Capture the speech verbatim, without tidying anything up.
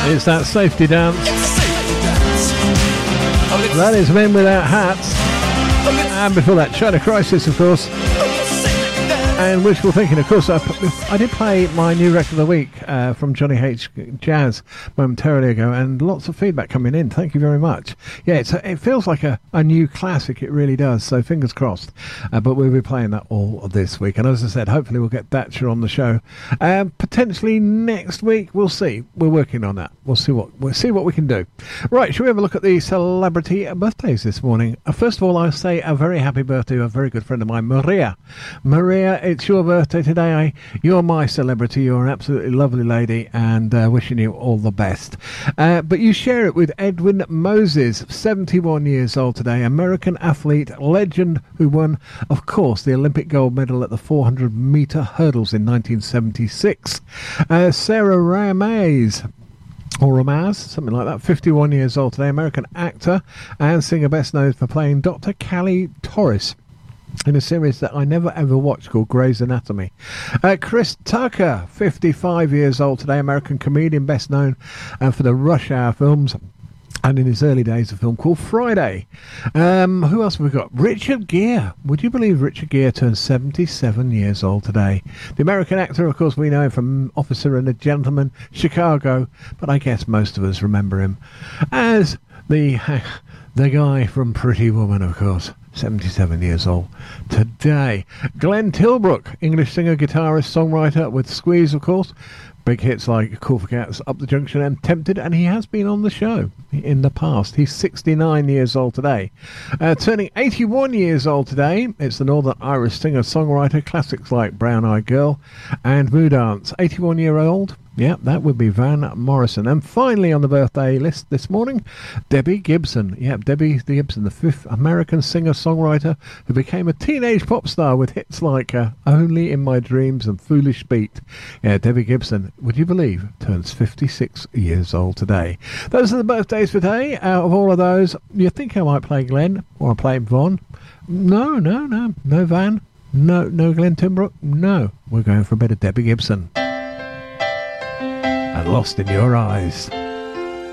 It's that safety dance. That is Men Without Hats. And before that, China Crisis, of course. And wishful thinking, of course. I, I did play my new record of the week uh, from Johnny H. Jazz momentarily ago, and lots of feedback coming in. Thank you very much. Yeah, it's a, it feels like a, a new classic. It really does. So fingers crossed. Uh, but we'll be playing that all this week. And as I said, hopefully we'll get Thatcher on the show. Um, potentially next week. We'll see. We're working on that. We'll see what we'll see what we can do. Right, shall we have a look at the celebrity birthdays this morning? Uh, first of all, I'll say a very happy birthday to a very good friend of mine, Maria. Maria, it's your birthday today. I, you're my celebrity. You're an absolutely lovely lady, and uh, wishing you all the best. Uh, but you share it with Edwin Moses, seventy-one years old today, American athlete, legend who won, of course, the Olympic gold medal at the four hundred metre hurdles in nineteen seventy-six. Uh, Sarah Ramirez, or Ramaz, something like that, fifty-one years old today, American actor and singer best known for playing Doctor Callie Torres in a series that I never ever watched called Grey's Anatomy. Uh, Chris Tucker, fifty-five years old today, American comedian best known uh, for the Rush Hour films, and in his early days a film called Friday. Um, who else have we got? Richard Gere. Would you believe Richard Gere turned seventy-seven years old today? The American actor, of course, we know him from Officer and a Gentleman, Chicago, but I guess most of us remember him as the the guy from Pretty Woman, of course. seventy-seven years old today. Glenn Tilbrook, English singer, guitarist, songwriter with Squeeze, of course. Big hits like Cool for Cats, Up the Junction and Tempted, and he has been on the show in the past. He's sixty-nine years old today. Uh, turning eighty-one years old today, it's the Northern Irish singer-songwriter, classics like Brown Eyed Girl and Moo Dance. eighty-one-year-old, yeah, that would be Van Morrison. And finally on the birthday list this morning, Debbie Gibson. Yeah, Debbie Gibson, the fifth American singer-songwriter who became a teenage pop star with hits like uh, Only in My Dreams and Foolish Beat. Yeah, Debbie Gibson, would you believe, turns fifty-six years old today. Those are the birthdays for today. Out of all of those, you think I might play Glenn or I play Von? No, no, no. No Van. No, no Glenn Timbrook. No. We're going for a bit of Debbie Gibson. And Lost in Your Eyes.